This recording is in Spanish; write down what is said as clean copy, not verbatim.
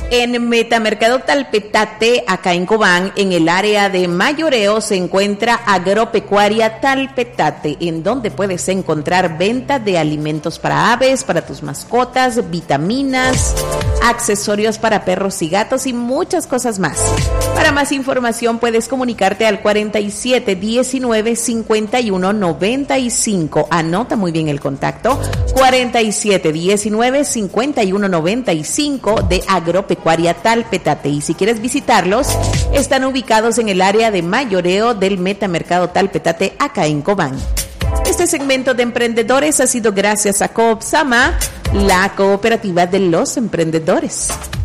En Metamercado Talpetate, acá en Cobán, en el área de mayoreo, se encuentra Agropecuaria Talpetate, en donde puedes encontrar venta de alimentos para aves, para tus mascotas, vitaminas, accesorios para perros y gatos y muchas cosas más. Para más información puedes comunicarte al 47 19 51 95. Anota muy bien el contacto, 47 19 51 95 de Agropecuaria Talpetate. Y si quieres visitarlos, están ubicados en el área de mayoreo del Metamercado Talpetate, acá en Cobán. Este segmento de emprendedores ha sido gracias a Coopsama, la cooperativa de los emprendedores.